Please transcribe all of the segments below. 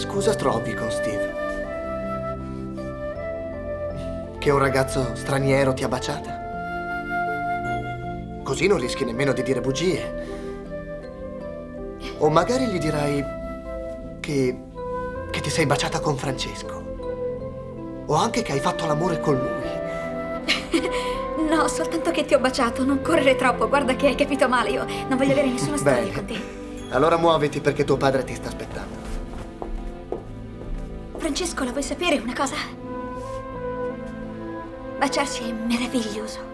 scusa trovi con Steve? Che un ragazzo straniero ti ha baciata? Così non rischi nemmeno di dire bugie. O magari gli dirai che ti sei baciata con Francesco. O anche che hai fatto l'amore con lui. No, soltanto che ti ho baciato. Non correre troppo, guarda che hai capito male. Io non voglio avere nessuna storia Bene. con te. Allora muoviti perché tuo padre ti sta aspettando. Francesco, la vuoi sapere una cosa? Baciarsi è meraviglioso.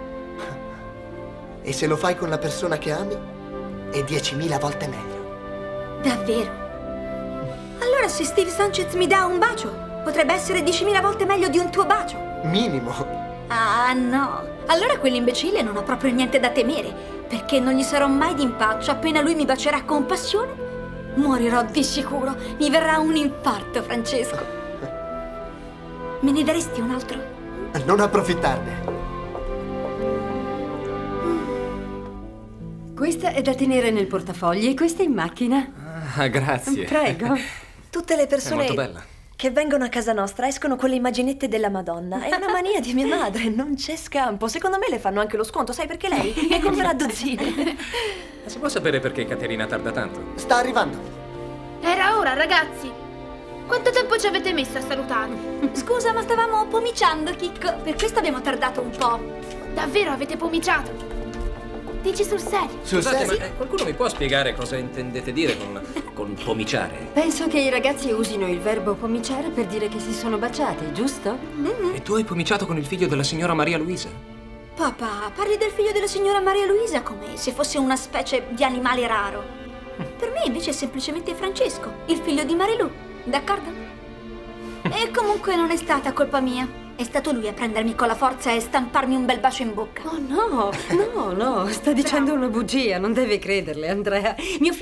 E se lo fai con la persona che ami, è 10.000 volte meglio. Davvero? Allora se Steve Sanchez mi dà un bacio, potrebbe essere 10.000 volte meglio di un tuo bacio. Minimo. Ah, no. Allora quell'imbecille non ha proprio niente da temere, perché non gli sarò mai d'impaccio. Appena lui mi bacerà con passione, morirò di sicuro. Mi verrà un infarto, Francesco. Me ne daresti un altro? Non approfittarne. Questa è da tenere nel portafogli e questa in macchina. Ah, grazie. Prego. Tutte le È persone molto bella. che vengono a casa nostra escono con le immaginette della Madonna. È una mania di mia madre, non c'è scampo. Secondo me le fanno anche lo sconto, sai perché lei ne comprerà dozzine. Ma si può sapere perché Caterina tarda tanto? Sta arrivando. Era ora, ragazzi. Quanto tempo ci avete messo a salutarmi? Scusa, ma stavamo pomiciando, Chicco. Per questo abbiamo tardato un po'. Davvero avete pomiciato? Dici sul serio? Sul Scusate, serio? ma qualcuno mi può spiegare cosa intendete dire con pomiciare? Penso che i ragazzi usino il verbo pomiciare per dire che si sono baciati, giusto? E tu hai pomiciato con il figlio della signora Maria Luisa? Papà, parli del figlio della signora Maria Luisa come se fosse una specie di animale raro. Per me invece è semplicemente Francesco, il figlio di Marilu, d'accordo? E comunque non è stata colpa mia. È stato lui a prendermi con la forza e stamparmi un bel bacio in bocca. Oh no, sta dicendo una bugia, non deve crederle, Andrea. Mio